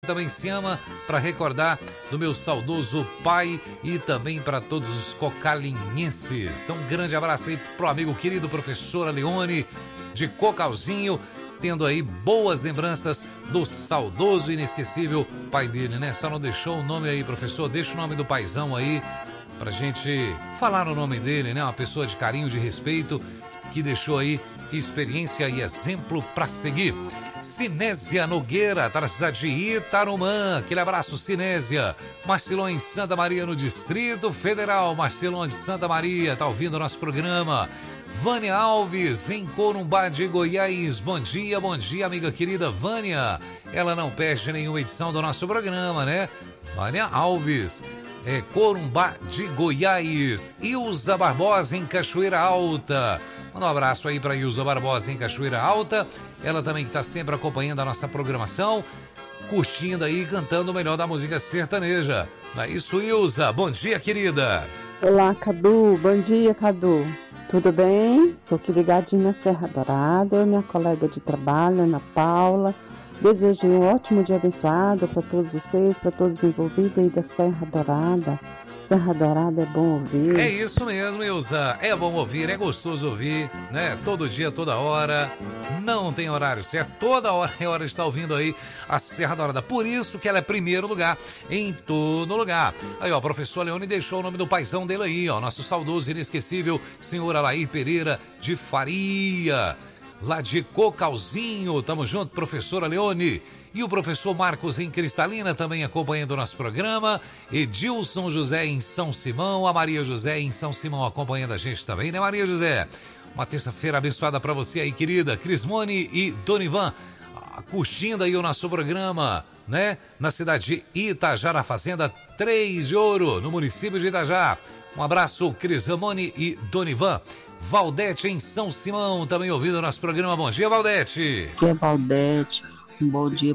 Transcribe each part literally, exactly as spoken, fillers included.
também se ama, para recordar do meu saudoso pai e também para todos os cocalinhenses. Então um grande abraço aí pro amigo querido professor Leone de Cocalzinho, tendo aí boas lembranças do saudoso e inesquecível pai dele, né? Só não deixou o nome aí, professor, deixa o nome do paizão aí pra gente falar o nome dele, né? Uma pessoa de carinho, de respeito, que deixou aí experiência e exemplo pra seguir. Sinésia Nogueira, tá na cidade de Itarumã. Aquele abraço, Sinésia. Marcelon em Santa Maria, no Distrito Federal. Marcelon de Santa Maria, tá ouvindo o nosso programa. Vânia Alves, em Corumbá de Goiás. Bom dia, bom dia, amiga querida Vânia. Ela não perde nenhuma edição do nosso programa, né? Vânia Alves, é Corumbá de Goiás. Ilza Barbosa, em Cachoeira Alta. Manda um abraço aí para Ilza Barbosa, em Cachoeira Alta. Ela também que está sempre acompanhando a nossa programação, curtindo aí, cantando o melhor da música sertaneja. É isso, Ilza. Bom dia, querida. Olá, Cadu. Bom dia, Cadu. Tudo bem? Sou aqui ligadinho na Serra Dourada, minha colega de trabalho, Ana Paula. Desejo um ótimo dia abençoado para todos vocês, para todos os envolvidos aí da Serra Dourada. Serra Dourada é bom ouvir. É isso mesmo, Ilza. É bom ouvir, é gostoso ouvir, né? Todo dia, toda hora. Não tem horário certo. Toda hora é hora de estar ouvindo aí a Serra Dourada. Por isso que ela é primeiro lugar em todo lugar. Aí, ó, o professor Leone deixou o nome do paizão dele aí, ó. Nosso saudoso e inesquecível senhor Alair Pereira de Faria, lá de Cocalzinho. Tamo junto, professora Leone. E o professor Marcos em Cristalina também acompanhando o nosso programa. Edilson José em São Simão. A Maria José em São Simão acompanhando a gente também, né, Maria José? Uma terça-feira abençoada para você aí, querida. Crismone e Donivan curtindo aí o nosso programa, né? Na cidade de Itajá, na Fazenda Três de Ouro, no município de Itajá. Um abraço, Crismone e Donivan. Valdete em São Simão também ouvindo o nosso programa. Bom dia, Valdete. Aqui é Valdete. Um bom dia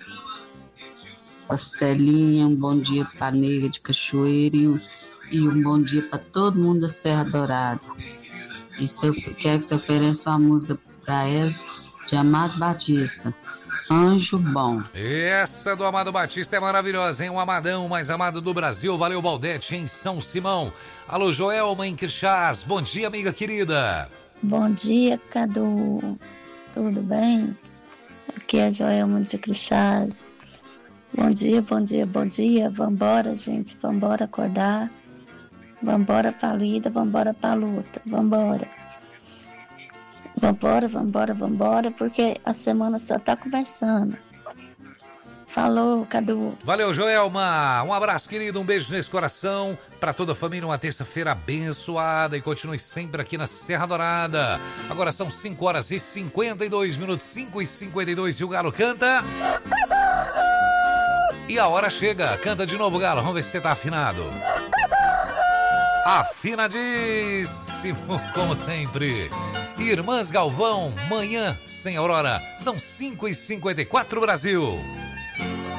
para Celinha, um bom dia para Nega de Cachoeiro e um bom dia para todo mundo da Serra Dourada. E se eu quero que você ofereça uma música para essa de Amado Batista, Anjo Bom. Essa do Amado Batista é maravilhosa, hein? O amadão mais amado do Brasil. Valeu, Valdete em São Simão. Alô, Joelma em Quixás. Bom dia, amiga querida. Bom dia, Cadu. Tudo bem? Aqui é a Joelma de Quixás. Bom dia, bom dia, bom dia. Vambora, gente. Vambora acordar. Vambora pra lida, vambora pra luta. Vambora. Vambora, vambora, vambora, porque a semana só tá começando. Falou, Cadu. Valeu, Joelma. Um abraço, querido. Um beijo nesse coração. Para toda a família, uma terça-feira abençoada. E continue sempre aqui na Serra Dourada. Agora são cinco horas e cinquenta e dois minutos. cinco e cinquenta e dois. E o Galo canta. E a hora chega. Canta de novo, Galo. Vamos ver se você tá afinado. Afinadíssimo, como sempre. Irmãs Galvão, Manhã Sem Aurora. São cinco e cinquenta e quatro, Brasil.